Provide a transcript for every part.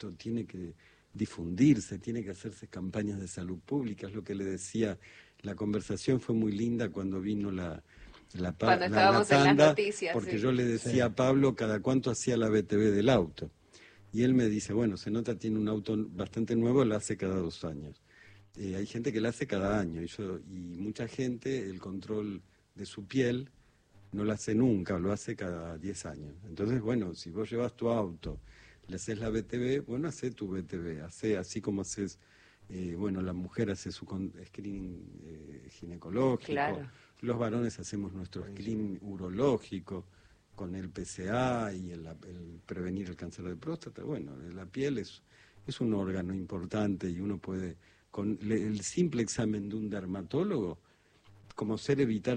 esto tiene que difundirse, tiene que hacerse campañas de salud pública, es lo que le decía. La conversación fue muy linda cuando vino la cuando estábamos tanda, en las noticias, porque sí. yo le decía a Pablo cada cuánto hacía la BTV del auto. Y él me dice, bueno, se nota, tiene un auto bastante nuevo, lo hace cada 2 años. Hay gente que lo hace cada año, y mucha gente el control de su piel no lo hace nunca, lo hace cada 10 años. Entonces, bueno, si vos llevas tu auto, le haces la BTV, bueno, hace tu BTV, hace así como haces, bueno, la mujer hace su screening ginecológico, Claro. Los varones hacemos nuestro screening urológico con el PSA y el prevenir el cáncer de próstata. Bueno, la piel es un órgano importante y uno puede, con el simple examen de un dermatólogo, como ser evitar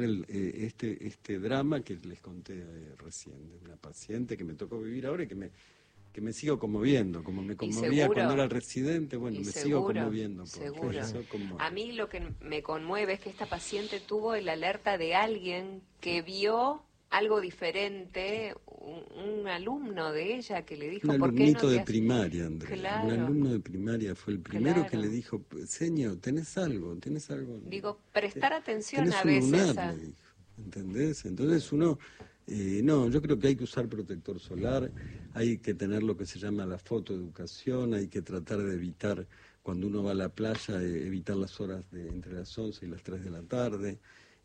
este drama que les conté recién, de una paciente que me tocó vivir ahora y que me sigo conmoviendo, como me conmovía cuando era residente, bueno, me sigo conmoviendo. Seguro. A mí lo que me conmueve es que esta paciente tuvo el alerta de alguien que vio algo diferente, un alumno de ella que le dijo, un ¿por qué no alumnito de primaria, Andrea? Claro. Un alumno de primaria fue el primero que le dijo, señor, ¿tenés algo? Digo, prestar atención tenés a un veces. lunar, le dijo, ¿entendés? Entonces uno, no, yo creo que hay que usar protector solar, hay que tener lo que se llama la fotoeducación, hay que tratar de evitar, cuando uno va a la playa, evitar las horas entre las 11 y las 3 de la tarde.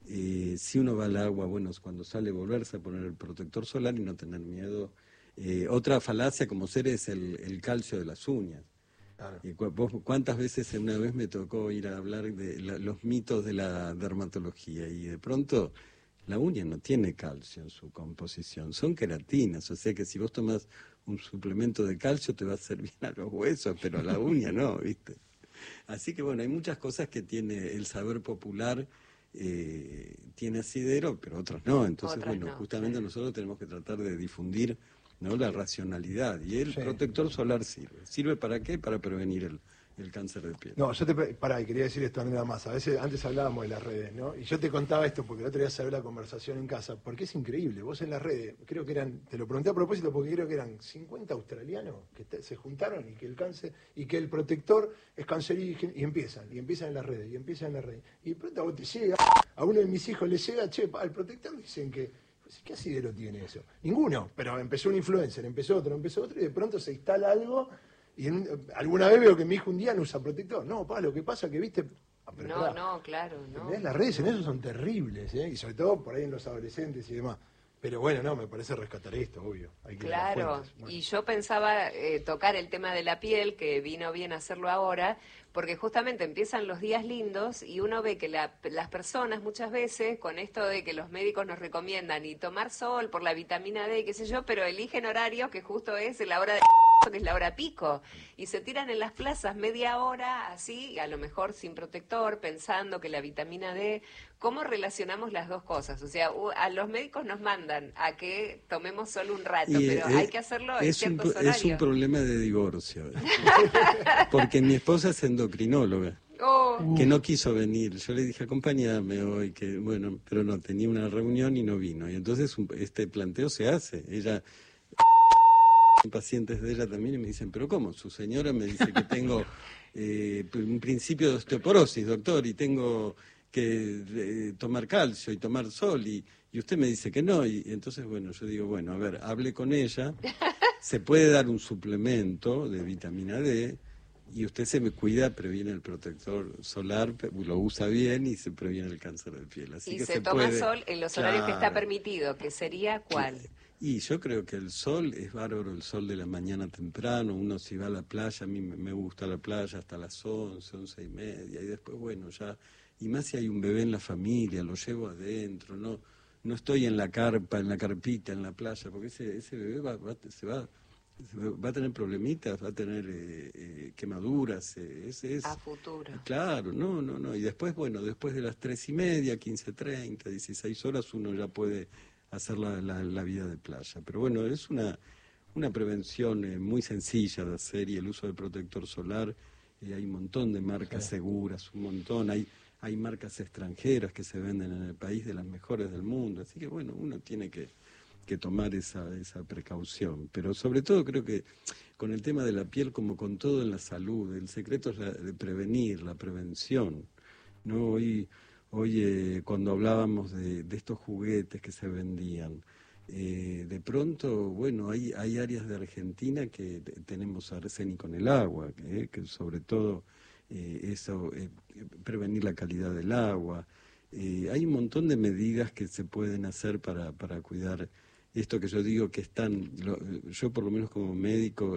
Si uno va al agua, bueno, cuando sale volverse a poner el protector solar y no tener miedo. Otra falacia como ser es el calcio de las uñas. Claro. ¿Cuántas veces una vez me tocó ir a hablar de los mitos de la dermatología? Y de pronto la uña no tiene calcio en su composición, son queratinas, o sea que si vos tomás un suplemento de calcio te va a hacer bien a los huesos, pero a la uña no, ¿viste? Así que bueno, hay muchas cosas que tiene el saber popular, tiene asidero, pero otras no. Entonces, otras bueno, no, justamente claro. nosotros tenemos que tratar de difundir, ¿no?, la racionalidad. Y el protector solar sirve. ¿Sirve para qué? Para prevenir el cáncer de piel. No, pará, quería decir esto, Andrea, más. A veces, antes hablábamos de las redes, ¿no? Y yo te contaba esto porque el otro día se la conversación en casa, porque es increíble. Vos en las redes, creo que te lo pregunté a propósito porque creo que eran 50 australianos que se juntaron y que el cáncer, y que el protector es cancerígeno, y empiezan en las redes, Y de pronto a vos te llega, a uno de mis hijos le llega, el protector dicen que, ¿qué asidero tiene eso? Ninguno, pero empezó un influencer, empezó otro, y de pronto se instala algo. Y alguna vez veo que mi hijo un día no usa protector. No, lo que pasa que, viste... Claro, no. Las redes en eso son terribles, ¿eh? Y sobre todo por ahí en los adolescentes y demás. Pero bueno, no, me parece rescatar esto, obvio. Hay que Claro, y yo pensaba tocar el tema de la piel, que vino bien hacerlo ahora, porque justamente empiezan los días lindos y uno ve que las personas muchas veces, con esto de que los médicos nos recomiendan y tomar sol por la vitamina D, qué sé yo, pero eligen horarios que justo es la hora de que es la hora pico, y se tiran en las plazas media hora así, a lo mejor sin protector, pensando que la vitamina D. ¿Cómo relacionamos las dos cosas? O sea, a los médicos nos mandan a que tomemos solo un rato, pero hay que hacerlo en ciertos horarios. Es un problema de divorcio, porque mi esposa es endocrinóloga, que no quiso venir. Yo le dije, acompáñame hoy, que bueno, pero no, tenía una reunión y no vino. Y entonces este planteo se hace. Ella... pacientes de ella también y me dicen, pero ¿cómo? Su señora me dice que tengo un principio de osteoporosis, doctor, y tengo que tomar calcio y tomar sol, y usted me dice que no, y entonces, bueno, yo digo, bueno, a ver, hable con ella, se puede dar un suplemento de vitamina D, y usted se me cuida, previene el protector solar, lo usa bien y se previene el cáncer de piel. Así y que se toma puede, sol en los horarios que está permitido, que sería ¿cuál? Y yo creo que el sol es bárbaro, el sol de la mañana temprano. Uno si va a la playa, a mí me gusta la playa hasta las 11, 11:30, y después, bueno, ya, y más si hay un bebé en la familia, lo llevo adentro, no estoy en la carpa, en la carpita, en la playa, porque ese bebé va a tener problemitas, va a tener quemaduras. A futuro. Claro, no. Y después, bueno, después de las 3:30, 15:30, 16 horas, uno ya puede hacer la vida de playa. Pero bueno, es una prevención muy sencilla de hacer, y el uso del protector solar, hay un montón de marcas seguras, un montón, hay marcas extranjeras que se venden en el país de las mejores del mundo, así que bueno, uno tiene que que tomar esa precaución. Pero sobre todo creo que con el tema de la piel, como con todo en la salud, el secreto es de prevenir, la prevención, ¿no? Hoy cuando hablábamos de estos juguetes que se vendían, de pronto, bueno, hay áreas de Argentina que tenemos arsénico en el agua, que sobre todo prevenir la calidad del agua. Hay un montón de medidas que se pueden hacer para cuidar esto que yo digo que yo por lo menos como médico,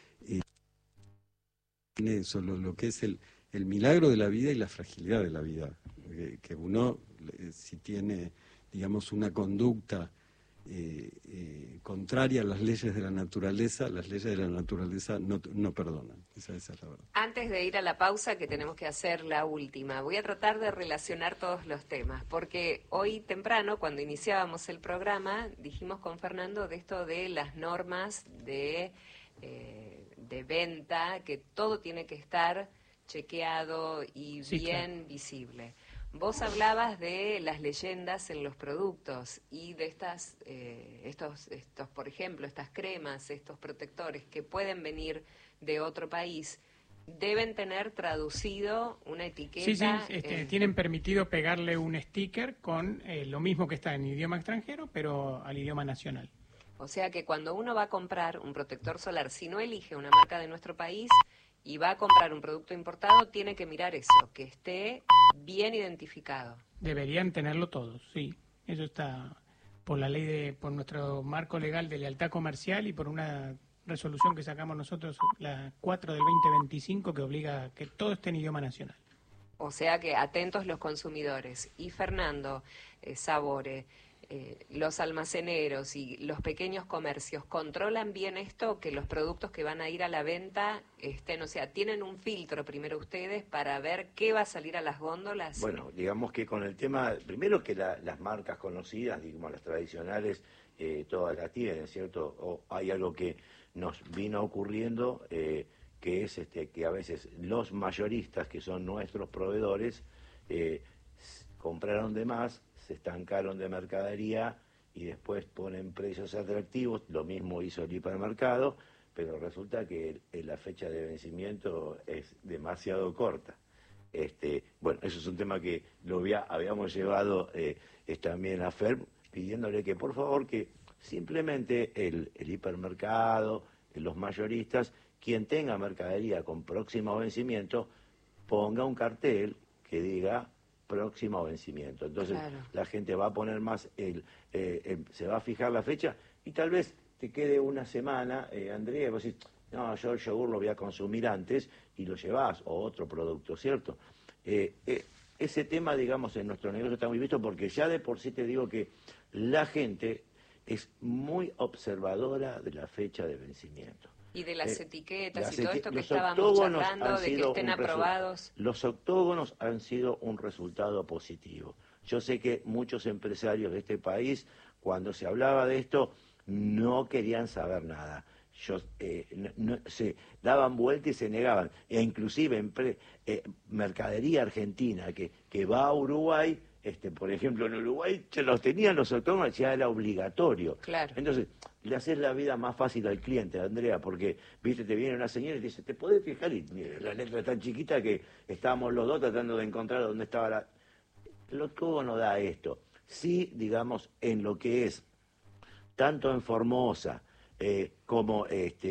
eso, lo que es el milagro de la vida y la fragilidad de la vida. Que uno, si tiene, digamos, una conducta contraria a las leyes de la naturaleza, las leyes de la naturaleza no perdonan. Esa es la verdad. Antes de ir a la pausa, que tenemos que hacer la última, voy a tratar de relacionar todos los temas, porque hoy temprano, cuando iniciábamos el programa, dijimos con Fernando de esto de las normas de venta, que todo tiene que estar chequeado y sí, bien claro, visible. Vos hablabas de las leyendas en los productos y de estos, por ejemplo, estas cremas, estos protectores que pueden venir de otro país, deben tener traducido una etiqueta. Sí, tienen permitido pegarle un sticker con lo mismo que está en idioma extranjero, pero al idioma nacional. O sea que cuando uno va a comprar un protector solar, si no elige una marca de nuestro país y va a comprar un producto importado, tiene que mirar eso, que esté bien identificado. Deberían tenerlo todos, sí. Eso está por la ley por nuestro marco legal de lealtad comercial y por una resolución que sacamos nosotros, la 4 del 2025, que obliga a que todo esté en idioma nacional. O sea que atentos los consumidores. Y Fernando Sabore, los almaceneros y los pequeños comercios, ¿controlan bien esto? Que los productos que van a ir a la venta o sea, ¿tienen un filtro primero ustedes para ver qué va a salir a las góndolas? Bueno, digamos que con el tema, primero que las marcas conocidas, digamos las tradicionales, todas las tienen, ¿cierto? O hay algo que nos vino ocurriendo, que es que a veces los mayoristas, que son nuestros proveedores, compraron de más, se estancaron de mercadería y después ponen precios atractivos. Lo mismo hizo el hipermercado, pero resulta que la fecha de vencimiento es demasiado corta. Bueno, eso es un tema que habíamos llevado también a FER, pidiéndole que por favor que simplemente el hipermercado, los mayoristas, quien tenga mercadería con próximo vencimiento, ponga un cartel que diga próximo vencimiento. Entonces claro, la gente va a poner más, se va a fijar la fecha y tal vez te quede una semana, Andrea, y vos decís, no, yo el yogur lo voy a consumir antes y lo llevás, o otro producto, ¿cierto? Ese tema, digamos, en nuestro negocio está muy visto porque ya de por sí te digo que la gente es muy observadora de la fecha de vencimiento. Y de las etiquetas y todo esto que estábamos charlando, de que estén aprobados. Los octógonos han sido un resultado positivo. Yo sé que muchos empresarios de este país, cuando se hablaba de esto, no querían saber nada. Se daban vuelta y se negaban. E inclusive mercadería argentina que va a Uruguay, por ejemplo, en Uruguay ya los tenían los octógonos, ya era obligatorio. Claro. Entonces, le haces la vida más fácil al cliente, Andrea, porque, viste, te viene una señora y te dice, ¿te podés fijar? Y la letra es tan chiquita que estábamos los dos tratando de encontrar dónde estaba El octógono da esto. Sí, digamos, en lo que es, tanto en Formosa como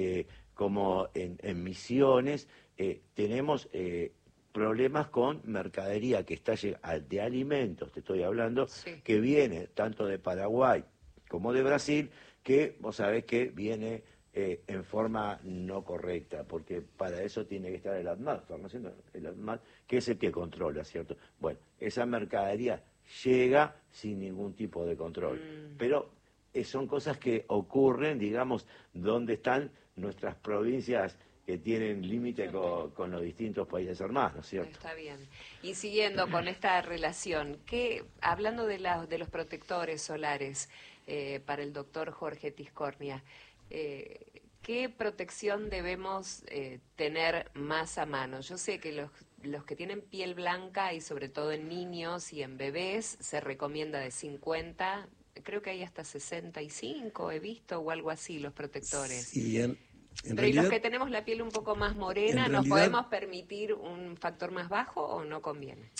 en Misiones, tenemos problemas con mercadería que está de alimentos, te estoy hablando, sí, que viene tanto de Paraguay como de Brasil, que vos sabés que viene en forma no correcta, porque para eso tiene que estar el ADMAT, que es el que controla, ¿cierto? Bueno, esa mercadería llega sin ningún tipo de control, pero son cosas que ocurren, digamos, donde están nuestras provincias que tienen límite con los distintos países hermanos, ¿cierto? Está bien. Y siguiendo con esta relación, hablando de los protectores solares, para el doctor Jorge Tiscornia, ¿qué protección debemos tener más a mano? Yo sé que los que tienen piel blanca y sobre todo en niños y en bebés se recomienda de 50 creo que hay hasta 65, he visto, o algo así, los protectores. Sí, en pero realidad, ¿y los que tenemos la piel un poco más morena, en nos realidad, podemos permitir un factor más bajo o no conviene?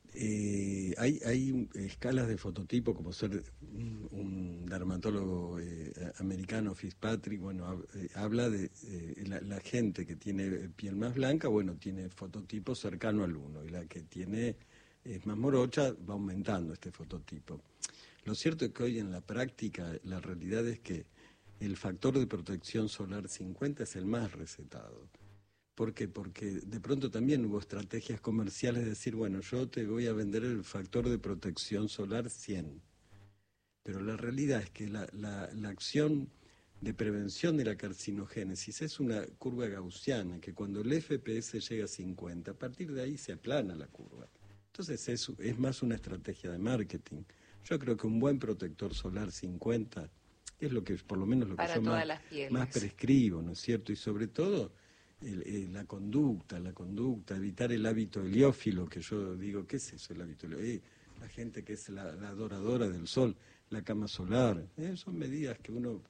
hay escalas de fototipo, como ser un dermatólogo americano, Fitzpatrick, bueno, habla de la gente que tiene piel más blanca, bueno, tiene fototipo cercano al 1, y la que es más morocha va aumentando este fototipo. Lo cierto es que hoy en la práctica la realidad es que el factor de protección solar 50 es el más recetado. ¿Por qué? Porque de pronto también hubo estrategias comerciales de decir, bueno, yo te voy a vender el factor de protección solar 100. Pero la realidad es que la acción de prevención de la carcinogénesis es una curva gaussiana, que cuando el FPS llega a 50, a partir de ahí se aplana la curva. Entonces es más una estrategia de marketing. Yo creo que un buen protector solar 50 es lo que, por lo menos lo para que yo más prescribo, ¿no es cierto? Y sobre todo la conducta, evitar el hábito heliófilo, que yo digo, ¿qué es eso el hábito heliófilo? La gente que es la adoradora del sol, la cama solar, son medidas que uno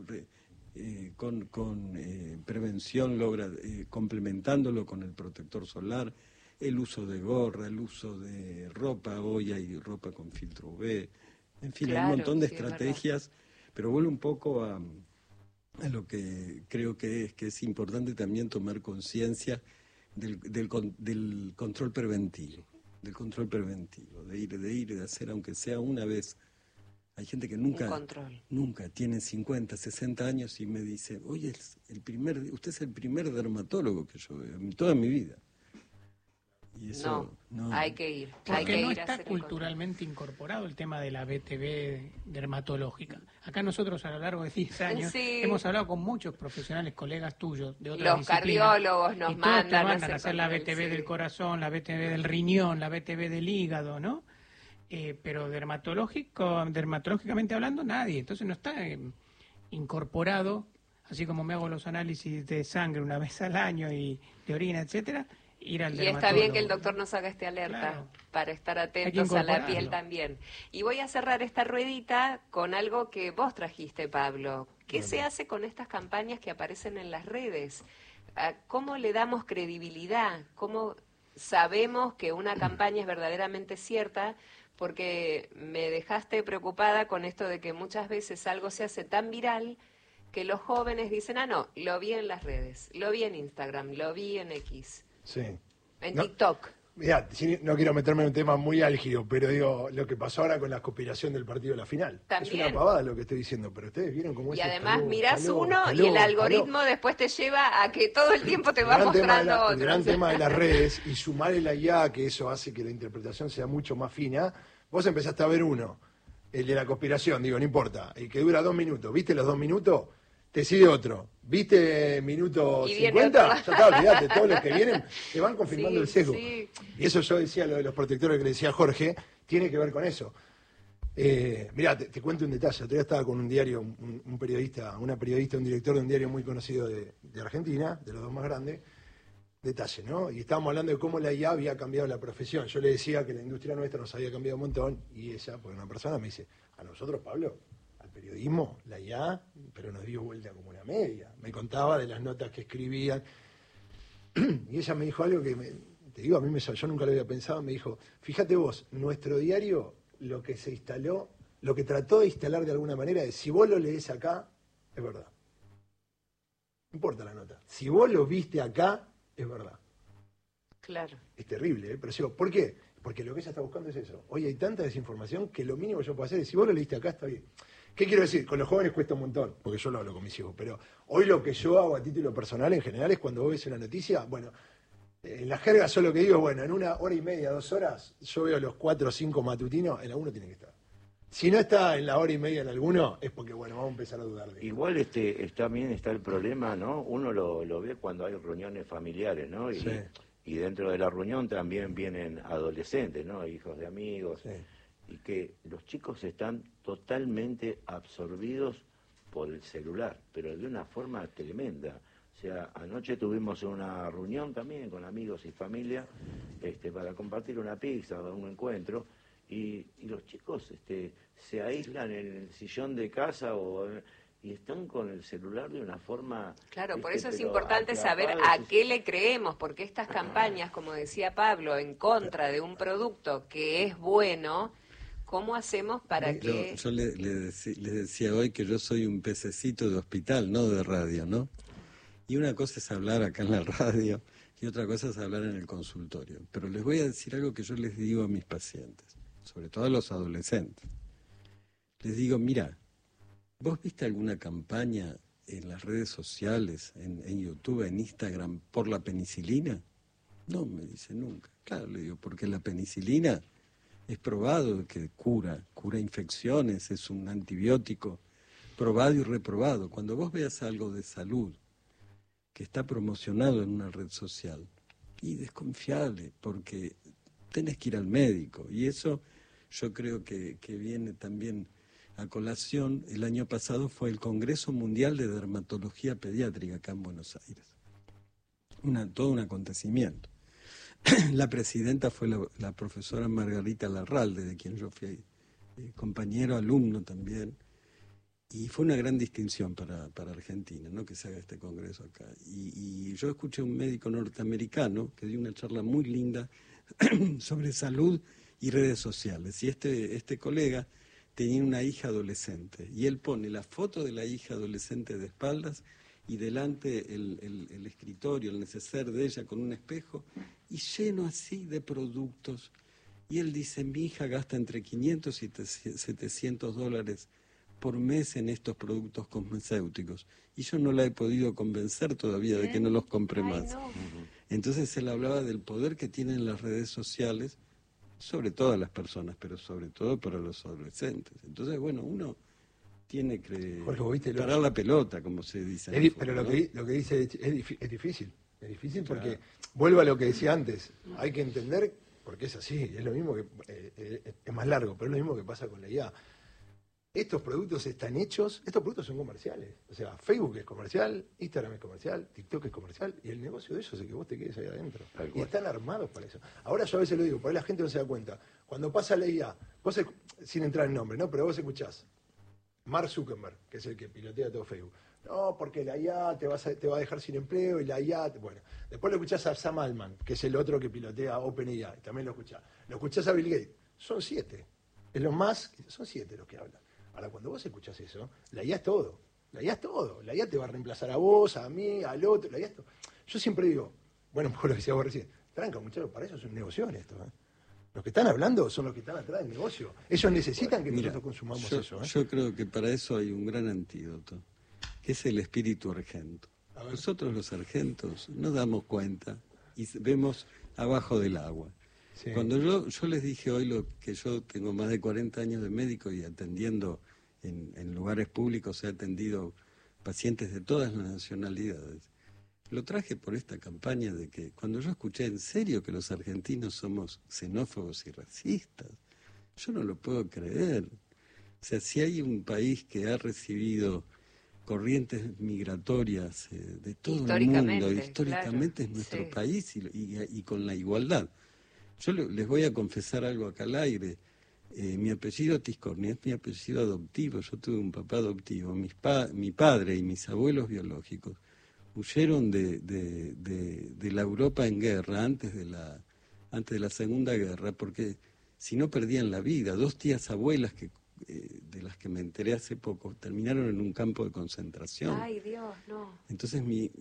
con prevención logra, complementándolo con el protector solar, el uso de gorra, el uso de ropa, hoy hay ropa con filtro UV, en fin, claro, hay un montón de sí, estrategias, pero vuelvo un poco a lo que creo que es importante también tomar conciencia del control preventivo, de ir, de hacer, aunque sea una vez. Hay gente que nunca tiene 50, 60 años y me dice, oye, usted es el primer dermatólogo que yo veo en toda mi vida. Y eso, no, hay que ir. Porque no está culturalmente incorporado el tema de la BTV dermatológica. Acá nosotros a lo largo de 10 años hemos hablado con muchos profesionales, colegas tuyos de otras disciplinas. Los cardiólogos nos mandan a hacer la BTV del corazón, la BTV del riñón, la BTV del hígado, ¿no? Pero dermatológicamente hablando, nadie. Entonces no está incorporado, así como me hago los análisis de sangre una vez al año y de orina, etcétera. Ir al dermatólogo. Está bien que el doctor nos haga este alerta, para estar atentos a la piel también. Y voy a cerrar esta ruedita con algo que vos trajiste, Pablo. ¿Qué se hace con estas campañas que aparecen en las redes? ¿Cómo le damos credibilidad? ¿Cómo sabemos que una campaña es verdaderamente cierta? Porque me dejaste preocupada con esto de que muchas veces algo se hace tan viral que los jóvenes dicen, no, lo vi en las redes, lo vi en Instagram, lo vi en X. Sí. En TikTok. Mirá, no quiero meterme en un tema muy álgido, pero digo, lo que pasó ahora con la conspiración del partido de la final. También. Es una pavada lo que estoy diciendo, pero ustedes vieron cómo es. Y además mirás uno y el algoritmo después te lleva a que todo el tiempo te va mostrando otro. El gran tema de las redes, y sumar el IA, que eso hace que la interpretación sea mucho más fina. Vos empezaste a ver uno, el de la conspiración, digo, no importa, el que dura 2 minutos, ¿viste los 2 minutos? Te sigue otro. ¿Viste minuto 50? Ya está, olvídate, todos los que vienen te van confirmando el sesgo. Sí. Y eso yo decía, lo de los protectores que le decía Jorge, tiene que ver con eso. Mirá, te cuento un detalle. Otro día estaba con un diario, un periodista, un director de un diario muy conocido de Argentina, de los dos más grandes. Detalle, ¿no? Y estábamos hablando de cómo la IA había cambiado la profesión. Yo le decía que la industria nuestra nos había cambiado un montón, y ella, porque una persona me dice, a nosotros, Pablo, periodismo, la IA, pero nos dio vuelta como una media. Me contaba de las notas que escribían. Y ella me dijo algo que, te digo, yo nunca lo había pensado. Me dijo, fíjate vos, nuestro diario, lo que se instaló, lo que trató de instalar de alguna manera es, si vos lo lees acá, es verdad. No importa la nota. Si vos lo viste acá, es verdad. Claro. Es terrible, pero digo, ¿por qué? Porque lo que ella está buscando es eso. Hoy hay tanta desinformación que lo mínimo que yo puedo hacer es, si vos lo leíste acá, está bien. ¿Qué quiero decir? Con los jóvenes cuesta un montón, porque yo lo hablo con mis hijos, pero hoy lo que yo hago a título personal en general es cuando vos ves una noticia, bueno, en la jerga yo lo que digo es, bueno, en 1 hora y media, 2 horas, yo veo los 4 o 5 matutinos, en alguno tiene que estar. Si no está en la hora y media en alguno, es porque, bueno, vamos a empezar a dudar de él. Igual también está el problema, ¿no? Uno lo ve cuando hay reuniones familiares, ¿no? Y dentro de la reunión también vienen adolescentes, ¿no? Hijos de amigos. Sí. Y que los chicos están totalmente absorbidos por el celular, pero de una forma tremenda. O sea, anoche tuvimos una reunión también con amigos y familia para compartir una pizza, un encuentro, y los chicos se aíslan en el sillón de casa y están con el celular de una forma... Claro, por eso es pero importante saber a qué le creemos, porque estas campañas, como decía Pablo, en contra de un producto que es bueno, ¿cómo hacemos para que...? Yo le decía hoy que yo soy un pececito de hospital, no de radio, ¿no? Y una cosa es hablar acá en la radio y otra cosa es hablar en el consultorio. Pero les voy a decir algo que yo les digo a mis pacientes, sobre todo a los adolescentes. Les digo, mira, ¿vos viste alguna campaña en las redes sociales, en YouTube, en Instagram, por la penicilina? No, me dice, nunca. Claro, le digo, porque la penicilina es probado que cura infecciones, es un antibiótico probado y reprobado. Cuando vos veas algo de salud que está promocionado en una red social, y desconfiable, porque tenés que ir al médico. Y eso yo creo que viene también a colación. El año pasado fue el Congreso Mundial de Dermatología Pediátrica acá en Buenos Aires. Todo un acontecimiento. La presidenta fue la profesora Margarita Larralde, de quien yo fui compañero, alumno también. Y fue una gran distinción para Argentina, ¿no?, que se haga este congreso acá. Y yo escuché a un médico norteamericano que dio una charla muy linda sobre salud y redes sociales. Y este colega tenía una hija adolescente. Y él pone la foto de la hija adolescente de espaldas y delante el escritorio, el neceser de ella con un espejo, y lleno así de productos. Y él dice, mi hija gasta entre 500 y 700 dólares por mes en estos productos cosmecéuticos. Y yo no la he podido convencer todavía de que no los compre más. No. Entonces él hablaba del poder que tienen las redes sociales, sobre todas las personas, pero sobre todo para los adolescentes. Entonces, bueno, uno tiene que parar la pelota, como se dice. Pero lo que dice es difícil. Es difícil porque, vuelvo a lo que decía antes, hay que entender, porque es así, es lo mismo que, es más largo, pero es lo mismo que pasa con la IA. Estos productos están hechos, estos productos son comerciales. O sea, Facebook es comercial, Instagram es comercial, TikTok es comercial, y el negocio de eso es que vos te quedes ahí adentro. Y están armados para eso. Ahora yo a veces lo digo, por ahí la gente no se da cuenta. Cuando pasa la IA, vos sin entrar en nombre, ¿no? Pero vos escuchás Mark Zuckerberg, que es el que pilotea todo Facebook. No, porque la IA te va a dejar sin empleo y la IA... Bueno, después lo escuchás a Sam Altman, que es el otro que pilotea OpenAI, también lo escuchás. Lo escuchás a Bill Gates. Son 7. Es lo más... Son 7 los que hablan. Ahora, cuando vos escuchás eso, la IA es todo. La IA es todo. La IA te va a reemplazar a vos, a mí, al otro. La IA es todo. Yo siempre digo, bueno, por lo que decía vos recién, tranca, muchachos, para eso es un negocio esto. Los que están hablando son los que están atrás del negocio. Ellos necesitan que nosotros consumamos eso. Yo creo que para eso hay un gran antídoto, que es el espíritu argento. Nosotros los argentos nos damos cuenta y vemos abajo del agua. Sí. Cuando yo les dije hoy que yo tengo más de 40 años de médico y atendiendo en lugares públicos, he atendido pacientes de todas las nacionalidades. Lo traje por esta campaña de que cuando yo escuché en serio que los argentinos somos xenófobos y racistas, yo no lo puedo creer. O sea, si hay un país que ha recibido corrientes migratorias de todo el mundo, históricamente claro, es nuestro país y con la igualdad. Yo les voy a confesar algo acá al aire. Mi apellido Tiscornia es mi apellido adoptivo. Yo tuve un papá adoptivo. Mi padre y mis abuelos biológicos huyeron de la Europa en guerra antes de la Segunda Guerra, porque si no perdían la vida. 2 tías abuelas de las que me enteré hace poco terminaron en un campo de concentración. Ay, Dios, no. Entonces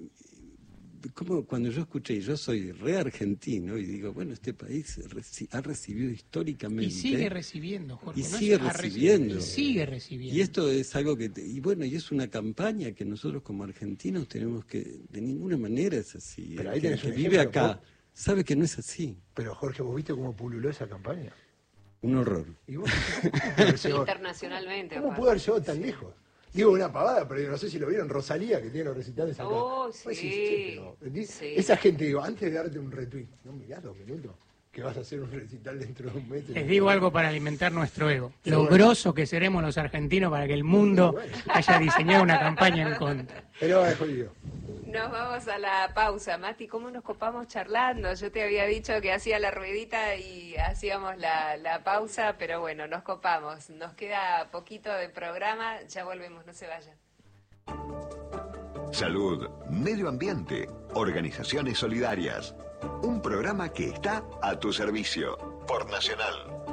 como cuando yo escuché, yo soy re argentino y digo, bueno, este país ha recibido históricamente... Y sigue recibiendo, Jorge. Y sigue recibiendo. Y sigue recibiendo. Y esto es algo que... y es una campaña que nosotros como argentinos tenemos que... De ninguna manera es así. Pero ahí el que vive acá sabe que no es así. Pero Jorge, ¿vos viste cómo pululó esa campaña? Un horror. ¿Y vos, internacionalmente. ¿Cómo pudo haber llegado tan lejos? Digo una pavada, pero no sé si lo vieron, Rosalía, que tiene los recitales acá. Oh, sí. Sí. Esa gente, digo, antes de darte un retweet, no mirás 2 minutos, que vas a hacer un recital dentro de un mes. Les digo algo para alimentar nuestro ego. Lo grosso que seremos los argentinos para que el mundo haya diseñado una campaña en contra. Pero va, Julio. Nos vamos a la pausa. Mati, ¿cómo nos copamos charlando? Yo te había dicho que hacía la ruedita y hacíamos la pausa, pero bueno, nos copamos. Nos queda poquito de programa, ya volvemos, no se vayan. Salud, medio ambiente, organizaciones solidarias. Un programa que está a tu servicio por Nacional.